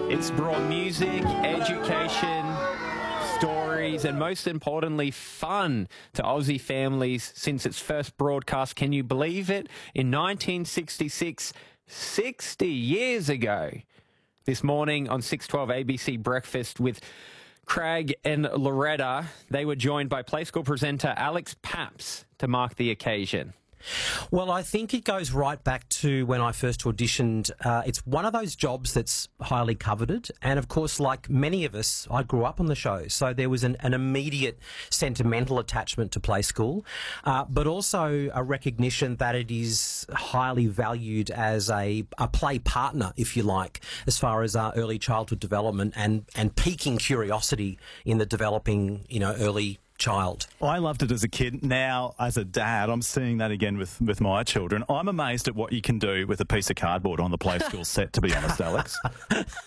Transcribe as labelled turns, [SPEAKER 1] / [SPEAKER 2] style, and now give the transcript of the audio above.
[SPEAKER 1] It's brought music, education, stories, and most importantly, fun to Aussie families since its first broadcast. Can you believe it? In 1966, 60 years ago. This morning on 612 ABC Breakfast with Craig and Loretta, they were joined by Play School presenter Alex Paps to mark the occasion.
[SPEAKER 2] Well, I think it goes right back to when I first auditioned. It's one of those jobs that's highly coveted. And, of course, like many of us, I grew up on the show. So there was an immediate sentimental attachment to Play School, but also a recognition that it is highly valued as a play partner, if you like, as far as our early childhood development and piquing curiosity in the developing, early child.
[SPEAKER 3] I loved it as a kid. Now, as a dad, I'm seeing that again with my children. I'm amazed at what you can do with a piece of cardboard on the Play School set, to be honest, Alex.